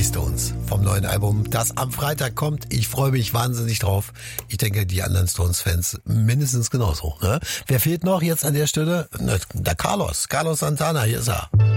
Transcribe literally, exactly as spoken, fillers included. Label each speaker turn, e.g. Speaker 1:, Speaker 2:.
Speaker 1: Stones vom neuen Album, das am Freitag kommt. Ich freue mich wahnsinnig drauf. Ich denke, die anderen Stones-Fans mindestens genauso. Ne? Wer fehlt noch jetzt an der Stelle? Der Carlos, Carlos Santana, hier ist er.